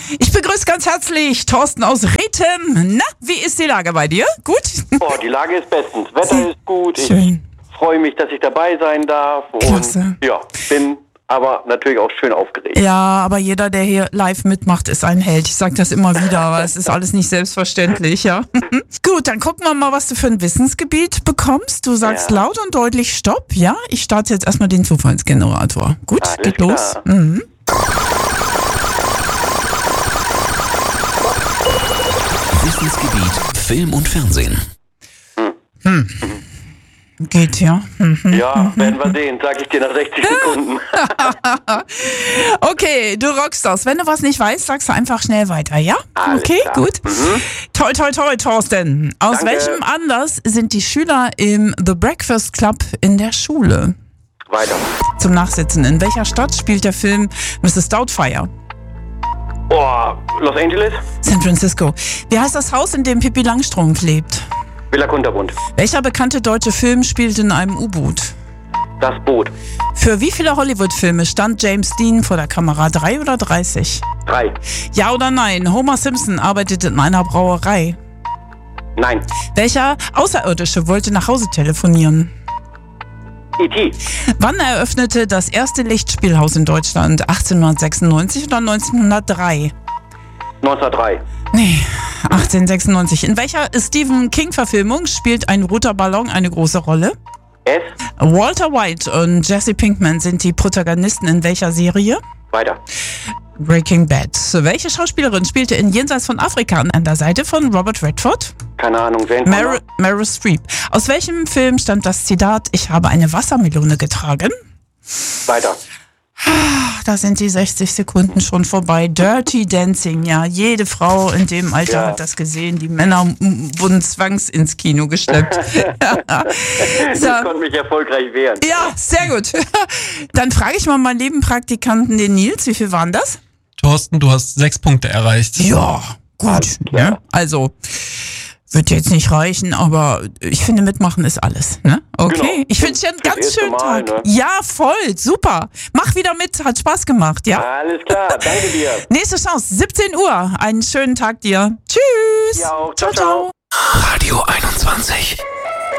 Ich begrüße ganz herzlich Thorsten aus Rethem. Na, wie ist die Lage bei dir? Gut? Oh, die Lage ist bestens. Wetter ist gut. Schön. Ich freue mich, dass ich dabei sein darf. Klasse. Und ja, bin aber natürlich auch schön aufgeregt. Ja, aber jeder, der hier live mitmacht, ist ein Held. Ich sage das immer wieder, aber es ist alles nicht selbstverständlich, ja. Gut, dann gucken wir mal, was du für ein Wissensgebiet bekommst. Du sagst laut und deutlich Stopp, ja? Ich starte jetzt erstmal den Zufallsgenerator. Gut, Alles geht klar. los. Mhm. Wissensgebiet Film und Fernsehen. Geht, ja. Ja, werden wir sehen, sag ich dir nach 60 Sekunden. Okay, du rockst das. Wenn du was nicht weißt, sagst du einfach schnell weiter, ja? Alles Okay, klar. gut. Toi, toi, toi, Thorsten. Aus Danke. welchem Anlass sind die Schüler im The Breakfast Club in der Schule? Weiter. Zum Nachsitzen. In welcher Stadt spielt der Film Mrs. Doubtfire? Oh, Los Angeles, San Francisco. Wie heißt das Haus, in dem Pippi Langstrumpf lebt? Villa Kunterbund, Welcher bekannte deutsche Film spielt in einem U-Boot? Das Boot, Für wie viele Hollywood-Filme stand James Dean vor der Kamera? 3 oder 30? 3, Ja oder nein? Homer Simpson arbeitet in einer Brauerei. nein, Welcher Außerirdische wollte nach Hause telefonieren? E.T., Wann eröffnete das erste Lichtspielhaus in Deutschland? 1896 oder 1903? 1903, Nee, 1896. In welcher Stephen King-Verfilmung spielt ein roter Ballon eine große Rolle? S, Walter White und Jesse Pinkman sind die Protagonisten in welcher Serie? weiter. Breaking Bad. Welche Schauspielerin spielte in Jenseits von Afrika an der Seite von Robert Redford? Keine Ahnung, Jane Fonda, Meryl Streep. Aus welchem Film stammt das Zitat, ich habe eine Wassermelone getragen? weiter. Da sind die 60 Sekunden schon vorbei. Dirty Dancing, ja. Jede Frau in dem Alter Ja. hat das gesehen. Die Männer wurden zwangs ins Kino geschleppt. Ich konnte mich erfolgreich wehren. Ja, sehr gut. Dann frage ich mal meinen lieben Praktikanten, den Nils, wie viel waren das? Thorsten, du hast 6 Punkte erreicht. Ja, gut. klar. Ne? Also, wird jetzt nicht reichen, aber ich finde, mitmachen ist alles. Ne? Okay, Genau. ich wünsche dir einen Fürs ganz erste schönen Mal, Tag. ne? Ja, voll, super. Mach wieder mit, hat Spaß gemacht, ja? Alles klar, danke dir. Nächste Chance, 17 Uhr. Einen schönen Tag dir. Tschüss. Ja auch. Ciao, ciao. Radio 21.